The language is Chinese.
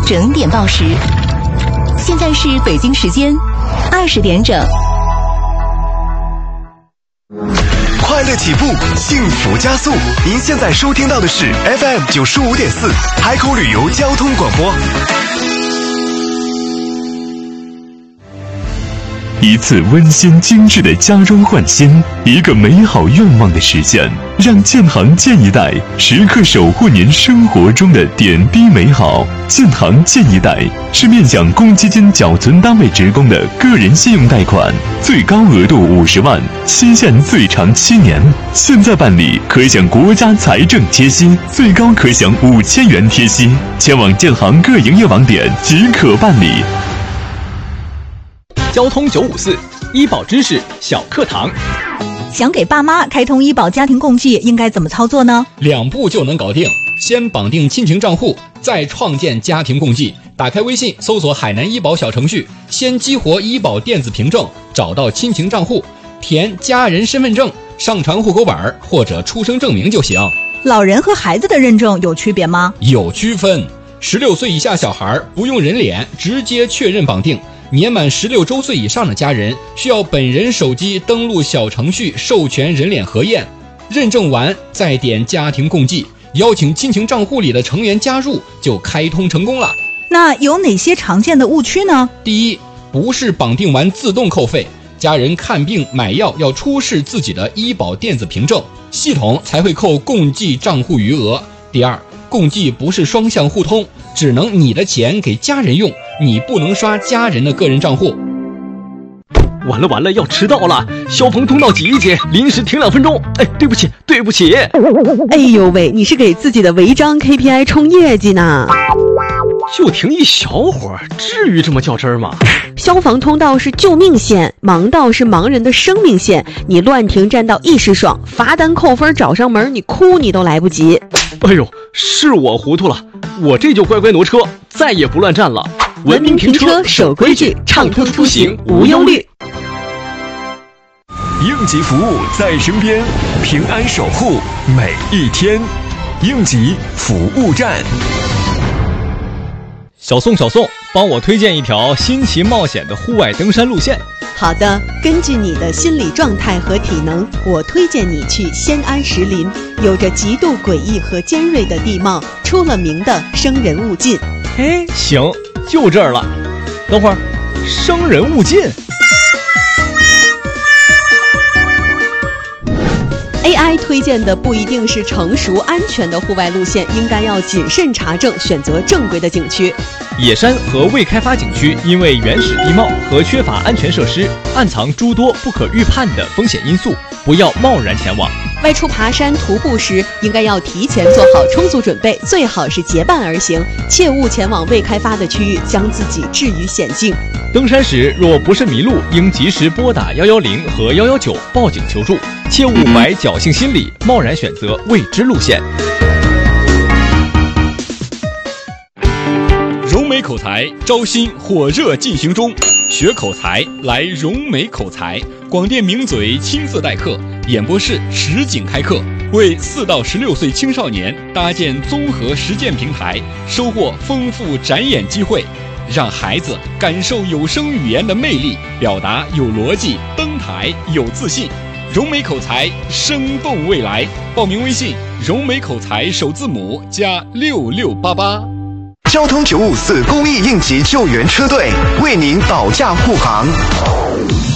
整点报时。现在是北京时间20点整。 快乐起步，幸福加速。您现在收听到的是 FM 95.4海口旅游交通广播。 一次温馨精致的家装换新，一个美好愿望的实现，让建行建一代时刻守护您生活中的点滴美好。建行建一代是面向公积金缴存单位职工的个人信用贷款，最高额度50万，期限最长7年。现在办理可享国家财政贴息，最高可享5000元贴息。前往建行各营业网点即可办理。 交通954医保知识小课堂。 想给爸妈开通医保家庭共济，应该怎么操作呢 ？2步就能搞定。先绑定亲情账户，再创建家庭共济。打开微信，搜索海南医保小程序，先激活医保电子凭证，找到亲情账户，填家人身份证，上传户口本或者出生证明就行。 老人和孩子的认证有区别吗？ 有区分。16岁以下小孩不用人脸，直接确认绑定。年满16周岁以上的家人需要本人手机登录小程序授权人脸核验，认证完再点家庭共济，邀请亲情账户里的成员加入，就开通成功了。 那有哪些常见的误区呢？ 第一，不是绑定完自动扣费，家人看病买药要出示自己的医保电子凭证，系统才会扣共济账户余额。第二，共济不是双向互通，只能你的钱给家人用，你不能刷家人的个人账户。 完了，要迟到了！消防通道挤一挤，临时停2分钟。哎，对不起。 哎呦喂，你是给自己的违章 KPI 冲业绩呢？ 就停一小会儿，至于这么较真儿吗？ 消防通道是救命线，盲道是盲人的生命线。你乱停占道一时爽，罚单扣分找上门，你哭你都来不及。 哎呦，是我糊涂了，我这就乖乖挪车，再也不乱站了。 文明停车，守规矩，畅通出行无忧虑。 应急服务在身边，平安守护每一天。应急服务站。 小宋，帮我推荐一条新奇冒险的户外登山路线。 好的，根据你的心理状态和体能，我推荐你去仙安石林，有着极度诡异和尖锐的地貌，出了名的生人勿近。 哎，行，就这儿了。等会儿，生人勿近。 AI 推荐的不一定是成熟安全的户外路线，应该要谨慎查证，选择正规的景区。 野山和未开发景区因为原始地貌和缺乏安全设施，暗藏诸多不可预判的风险因素，不要贸然前往。 外出爬山徒步时，应该要提前做好充足准备，最好是结伴而行，切勿前往未开发的区域，将自己置于险境。 登山时若不慎迷路，应及时拨打110和119报警求助，切勿怀侥幸心理，贸然选择未知路线。融美口才招新火热进行中，学口才来融美口才，广电名嘴亲自代课，演播室实景开课，为4到16岁青少年搭建综合实践平台，收获丰富展演机会，让孩子感受有声语言的魅力，表达有逻辑，登台有自信。融美口才，生动未来。报名微信：融美口才首字母加6688。 交通954公益应急救援车队为您保驾护航。